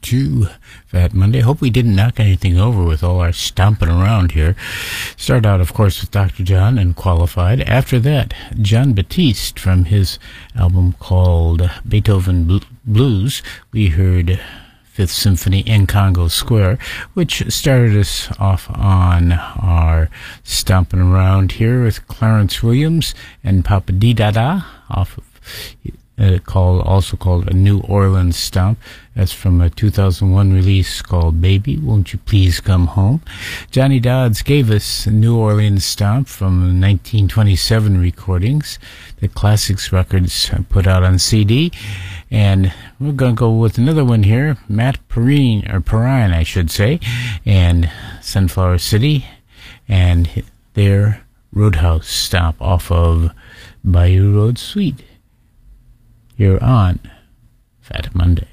to Fat Monday. Hope we didn't knock anything over with all our stomping around here. Start out, of course, with Dr. John and Qualified. After that, Jon Batiste from his album called Beethoven Blues. We heard Fifth Symphony in Congo Square, which started us off on our stomping around here with Clarence Williams and Papa Dee Dada off of also called A New Orleans Stomp. That's from a 2001 release called Baby, Won't You Please Come Home. Johnny Dodds gave us a New Orleans Stomp from 1927 recordings. The Classics Records put out on CD. And we're going to go with another one here, Matt Perrine, I should say, and Sunflower City, and their Roadhouse Stomp off of Bayou Road Suite. Here on Fat Monday.